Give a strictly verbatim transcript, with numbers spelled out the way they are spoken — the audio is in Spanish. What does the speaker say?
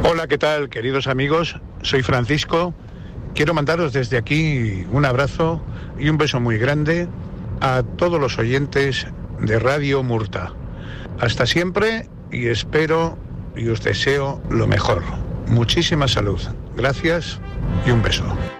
Hola, ¿qué tal, queridos amigos? Soy Francisco. Quiero mandaros desde aquí un abrazo y un beso muy grande a todos los oyentes de Radio Murta. Hasta siempre y espero y os deseo lo mejor. Muchísima salud. Gracias y un beso.